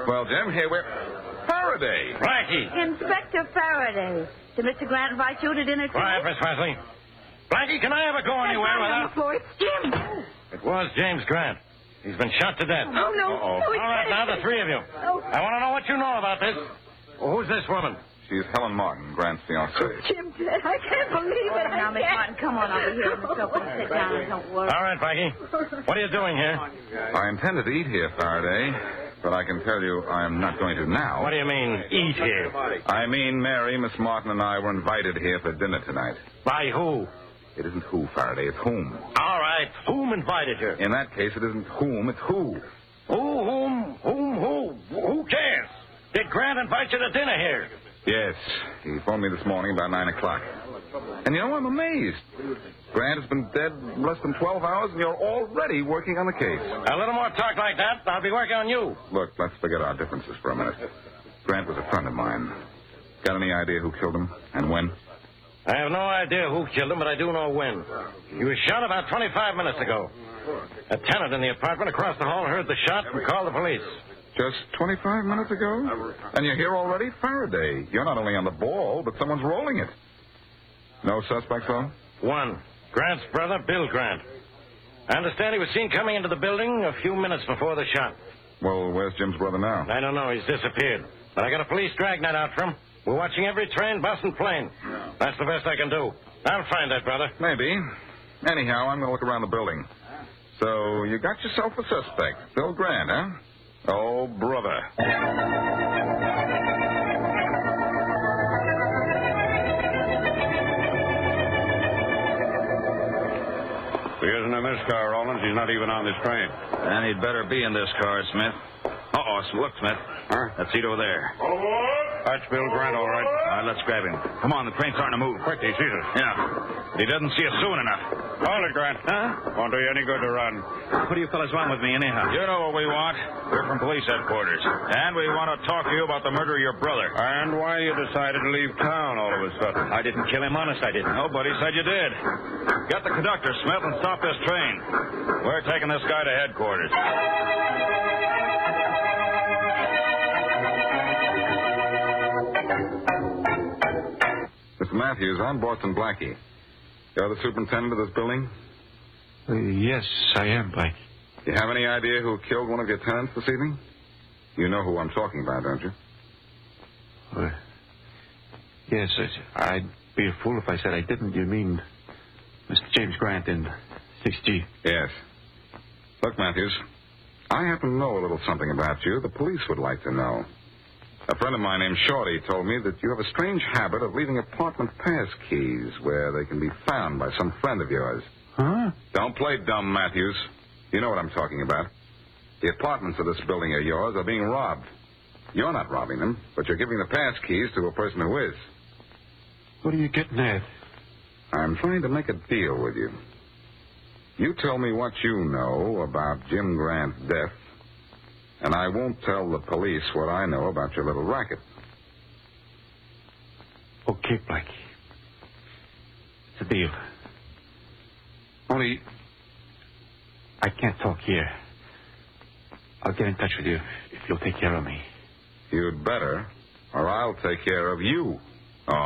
Well, Jim, here we're... Faraday. Blackie. Inspector Faraday. Did Mr. Grant invite you to dinner Quiet, tonight? Miss Wesley. Blackie, can I ever go anywhere on the without... floor. It's Jim. It was James Grant. He's been shot to death. Oh, no. Uh-oh. No, All right, now, the three of you. Oh. I want to know what you know about this. Well, who's this woman? She's Helen Martin, Grant's fiancée. Jim dead. I can't believe it. Now, Miss Martin, come on over here on the sofa and sit down and don't worry. All right, Blackie. What are you doing here? I intended to eat here, Faraday, but I can tell you I am not going to now. What do you mean, eat here? I mean, Mary, Miss Martin, and I were invited here for dinner tonight. By who? It isn't who, Faraday, it's whom. All right, whom invited you? In that case, it isn't whom, it's who. Who cares? Did Grant invite you to dinner here? Yes, he phoned me this morning about 9 o'clock. And you know, I'm amazed. Grant has been dead less than 12 hours, and you're already working on the case. A little more talk like that, I'll be working on you. Look, let's forget our differences for a minute. Grant was a friend of mine. Got any idea who killed him and when? I have no idea who killed him, but I do know when. He was shot about 25 minutes ago. A tenant in the apartment across the hall heard the shot and called the police. Just 25 minutes ago? And you're here already? Faraday, you're not only on the ball, but someone's rolling it. No suspects, though? One, Grant's brother, Bill Grant. I understand he was seen coming into the building a few minutes before the shot. Well, where's Jim's brother now? I don't know. He's disappeared. But I got a police dragnet out for him. We're watching every train, bus, and plane. That's the best I can do. I'll find that brother. Maybe. Anyhow, I'm going to look around the building. So you got yourself a suspect. Bill Grant, huh? Oh, brother. He isn't in this car, Rollins. He's not even on this train. And he'd better be in this car, Smith. Look, Smith. Huh? That seat over there. That's Bill Grant, all right. All right, let's grab him. Come on, the train's starting to move. Quick, he sees us. Yeah. But he doesn't see us soon enough. Hold it, Grant. Huh? Won't do you any good to run. What do you fellas want with me, anyhow? You know what we want. We're from police headquarters. And we want to talk to you about the murder of your brother. And why you decided to leave town all of a sudden. I didn't kill him, honest, I didn't. Nobody said you did. Get the conductor, Smith, and stop this train. We're taking this guy to headquarters. Mr. Matthews, I'm Boston Blackie. You're the superintendent of this building? Yes, I am, Blake. You have any idea who killed one of your tenants this evening? You know who I'm talking about, don't you? Yes, I'd be a fool if I said I didn't. You mean Mr. James Grant in 6G? Yes. Look, Matthews, I happen to know a little something about you the police would like to know. A friend of mine named Shorty told me that you have a strange habit of leaving apartment pass keys where they can be found by some friend of yours. Huh? Don't play dumb, Matthews. You know what I'm talking about. The apartments of this building of yours are being robbed. You're not robbing them, but you're giving the pass keys to a person who is. What are you getting at? I'm trying to make a deal with you. You tell me what you know about Jim Grant's death, and I won't tell the police what I know about your little racket. Okay, Blackie. It's a deal. Only, I can't talk here. I'll get in touch with you if you'll take care of me. You'd better, or I'll take care of you.